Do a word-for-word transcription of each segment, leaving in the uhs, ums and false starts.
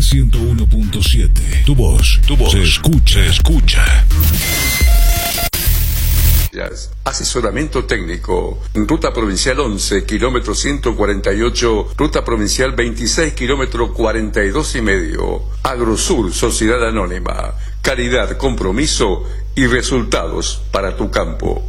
ciento uno punto siete. Tu voz, tu voz se escucha, se escucha. Asesoramiento técnico. Ruta provincial once, kilómetro ciento cuarenta y ocho. Ruta provincial veintiséis, kilómetro cuarenta y dos y medio. Agrosur, Sociedad Anónima. Calidad, compromiso y resultados para tu campo.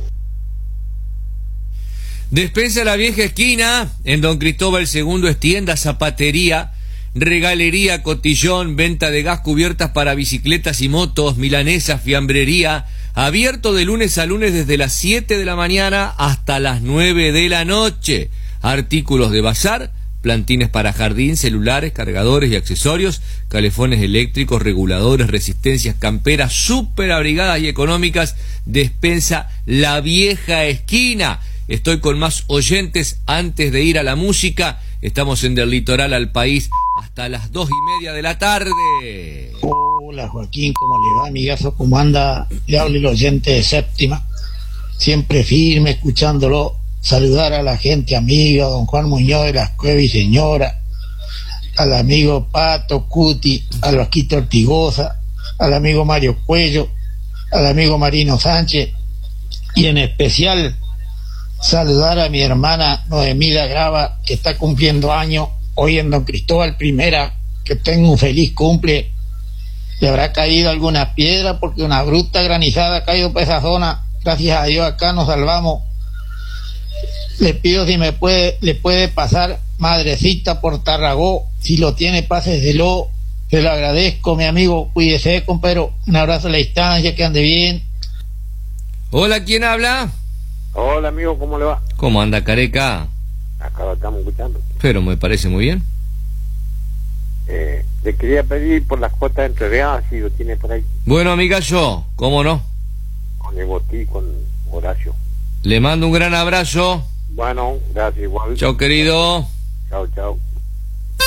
Despensa La Vieja Esquina, en Don Cristóbal segundo, es tienda, zapatería, regalería, cotillón, venta de gas, cubiertas para bicicletas y motos, milanesas, fiambrería, abierto de lunes a lunes desde las siete de la mañana hasta las nueve de la noche. Artículos de bazar, plantines para jardín, celulares, cargadores y accesorios, calefones eléctricos, reguladores, resistencias, camperas súper abrigadas y económicas. Despensa La Vieja Esquina. Estoy con más oyentes antes de ir a la música. Estamos en Del Litoral al País hasta las dos y media de la tarde. Hola Joaquín, ¿cómo le va, amigazo? ¿Cómo anda? Le habla el oyente de Séptima, siempre firme, escuchándolo. Saludar a la gente amiga, don Juan Muñoz de las Cuevas y señora, al amigo Pato Cuti, al Vasquito Ortigosa, al amigo Mario Cuello, al amigo Marino Sánchez, y en especial saludar a mi hermana Noemila Grava, que está cumpliendo años hoy en Don Cristóbal Primera. Que tenga un feliz cumple. Le habrá caído alguna piedra porque una bruta granizada ha caído por esa zona. Gracias a Dios acá nos salvamos. Le pido si me puede, le puede pasar Madrecita por Tarragó. Si lo tiene, páseselo. Se lo agradezco, mi amigo. Cuídese, compadre. Un abrazo a la distancia, que ande bien. Hola, ¿quién habla? Hola, amigo, ¿cómo le va? ¿Cómo anda, Careca? Acá lo estamos escuchando. Pero me parece muy bien. Eh, le quería pedir por las cuotas de entregadas, si lo tiene por ahí. Bueno, amiga, yo, ¿cómo no? Con el Botí, con Horacio. Le mando un gran abrazo. Bueno, gracias igual. Chao, querido. Chao, chao.